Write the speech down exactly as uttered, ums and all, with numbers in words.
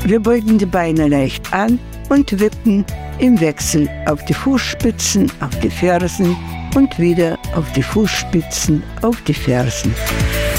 Wir beugen die Beine leicht an und wippen im Wechsel auf die Fußspitzen, auf die Fersen und wieder auf die Fußspitzen, auf die Fersen.